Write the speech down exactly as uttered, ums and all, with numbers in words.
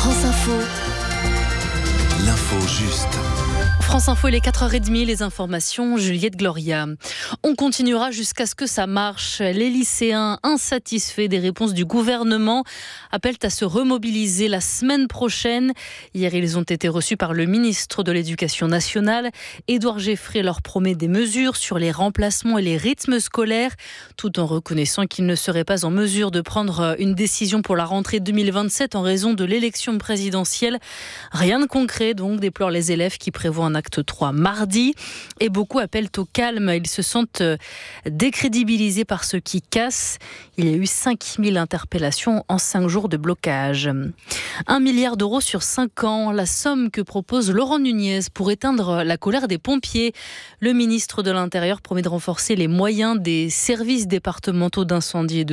France Info. L'info juste. France Info, il est quatre heures trente, les informations, Juliette Gloria. On continuera jusqu'à ce que ça marche. Les lycéens insatisfaits des réponses du gouvernement appellent à se remobiliser la semaine prochaine. Hier, ils ont été reçus par le ministre de l'Éducation nationale. Édouard Geffray leur promet des mesures sur les remplacements et les rythmes scolaires, tout en reconnaissant qu'il ne serait pas en mesure de prendre une décision pour la rentrée deux mille vingt-sept en raison de l'élection présidentielle. Rien de concret, donc, déplorent les élèves qui prévoient un acte trois mardi. Et beaucoup appellent au calme. Ils se sentent décrédibilisés par ceux qui cassent. Il y a eu cinq mille interpellations en cinq jours de blocage. Un milliard d'euros sur cinq ans, la somme que propose Laurent Nunez pour éteindre la colère des pompiers. Le ministre de l'Intérieur promet de renforcer les moyens des services départementaux d'incendie et de